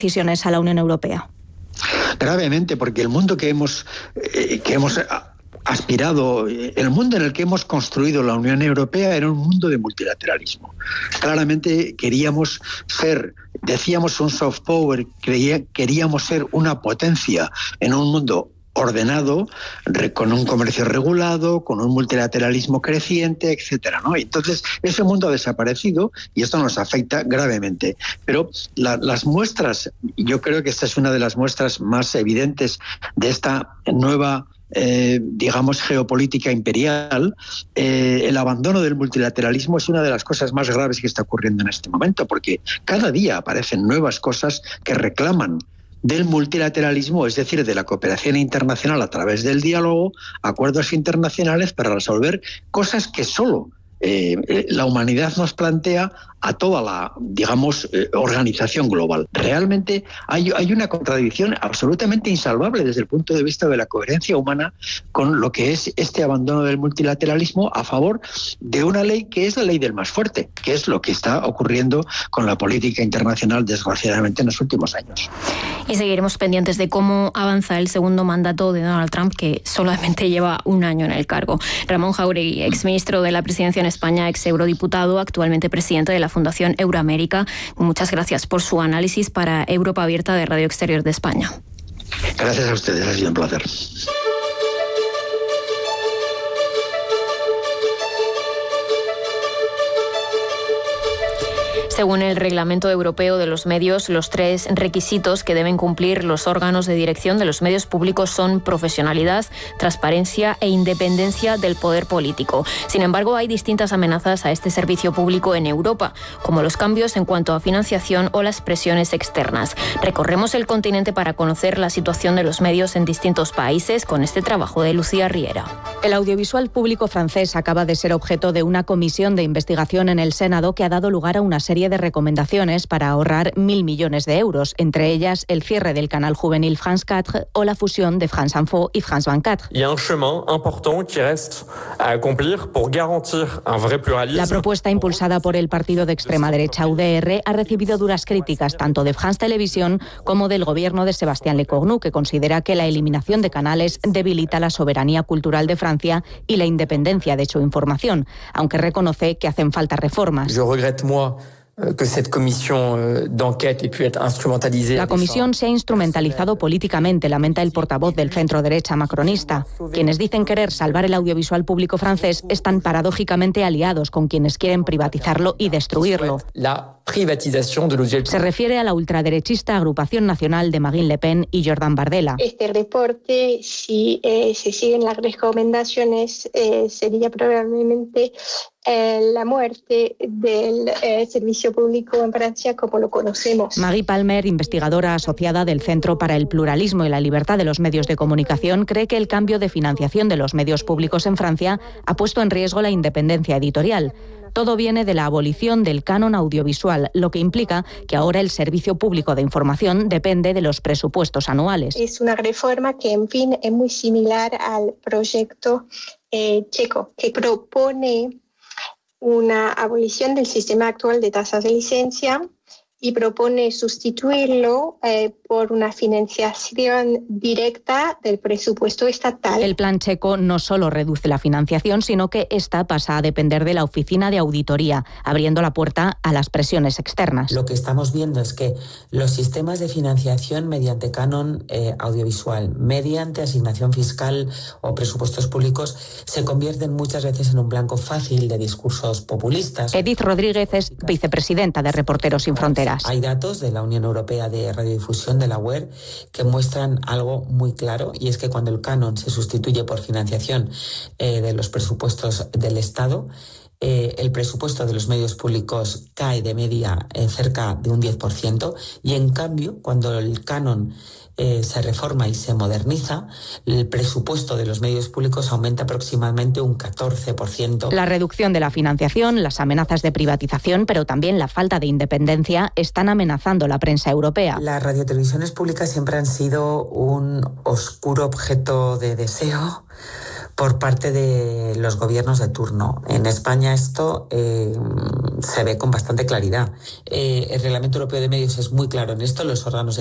decisiones a la Unión Europea. Gravemente, porque el mundo que hemos aspirado, el mundo en el que hemos construido la Unión Europea era un mundo de multilateralismo. Claramente queríamos ser, decíamos, un soft power, queríamos ser una potencia en un mundo ordenado, con un comercio regulado, con un multilateralismo creciente, etcétera, ¿no? Entonces, ese mundo ha desaparecido y esto nos afecta gravemente. Pero las muestras, yo creo que esta es una de las muestras más evidentes de esta nueva digamos, geopolítica imperial. El abandono del multilateralismo es una de las cosas más graves que está ocurriendo en este momento, porque cada día aparecen nuevas cosas que reclaman del multilateralismo, es decir, de la cooperación internacional a través del diálogo, acuerdos internacionales para resolver cosas que solo la humanidad nos plantea a toda la, digamos, organización global. Realmente hay una contradicción absolutamente insalvable desde el punto de vista de la coherencia humana con lo que es este abandono del multilateralismo a favor de una ley que es la ley del más fuerte, que es lo que está ocurriendo con la política internacional, desgraciadamente, en los últimos años. Y seguiremos pendientes de cómo avanza el segundo mandato de Donald Trump, que solamente lleva un año en el cargo. Ramón Jáuregui, exministro de la Presidencia en España, ex eurodiputado, actualmente presidente de la Fundación Euroamérica. Muchas gracias por su análisis para Europa Abierta de Radio Exterior de España. Gracias a ustedes, ha sido un placer. Según el Reglamento Europeo de los Medios, los 3 requisitos que deben cumplir los órganos de dirección de los medios públicos son profesionalidad, transparencia e independencia del poder político. Sin embargo, hay distintas amenazas a este servicio público en Europa, como los cambios en cuanto a financiación o las presiones externas. Recorremos el continente para conocer la situación de los medios en distintos países con este trabajo de Lucía Riera. El audiovisual público francés acaba de ser objeto de una comisión de investigación en el Senado que ha dado lugar a una serie de recomendaciones para ahorrar 1.000 millones de euros, entre ellas el cierre del canal juvenil France 4 o la fusión de France Info y France 24. La propuesta impulsada por el partido de extrema derecha UDR ha recibido duras críticas tanto de France Televisión como del gobierno de Sébastien Lecornu, que considera que la eliminación de canales debilita la soberanía cultural de Francia y la independencia de su información, aunque reconoce que hacen falta reformas. La comisión se ha instrumentalizado políticamente, lamenta el portavoz del centro derecha macronista. Quienes dicen querer salvar el audiovisual público francés están paradójicamente aliados con quienes quieren privatizarlo y destruirlo. Se refiere a la ultraderechista Agrupación Nacional de Marine Le Pen y Jordan Bardella. Este reporte, si se siguen las recomendaciones, sería probablemente la muerte del servicio público en Francia como lo conocemos. Maggie Palmer, investigadora asociada del Centro para el Pluralismo y la Libertad de los Medios de Comunicación, cree que el cambio de financiación de los medios públicos en Francia ha puesto en riesgo la independencia editorial. Todo viene de la abolición del canon audiovisual, lo que implica que ahora el servicio público de información depende de los presupuestos anuales. Es una reforma que, en fin, es muy similar al proyecto checo, que propone una abolición del sistema actual de tasas de licencia y propone sustituirlo por una financiación directa del presupuesto estatal. El plan checo no solo reduce la financiación, sino que esta pasa a depender de la oficina de auditoría, abriendo la puerta a las presiones externas. Lo que estamos viendo es que los sistemas de financiación mediante canon audiovisual, mediante asignación fiscal o presupuestos públicos, se convierten muchas veces en un blanco fácil de discursos populistas. Edith Rodríguez es vicepresidenta de Reporteros Sin Fronteras. Hay datos de la Unión Europea de Radiodifusión, de la UER, que muestran algo muy claro, y es que cuando el canon se sustituye por financiación de los presupuestos del Estado, el presupuesto de los medios públicos cae de media cerca de un 10%, y en cambio, cuando el canon se reforma y se moderniza, el presupuesto de los medios públicos aumenta aproximadamente un 14%. La reducción de la financiación, las amenazas de privatización, pero también la falta de independencia están amenazando la prensa europea. Las radiotelevisiones públicas siempre han sido un oscuro objeto de deseo por parte de los gobiernos de turno. En España esto se ve con bastante claridad. El Reglamento Europeo de Medios es muy claro en esto. Los órganos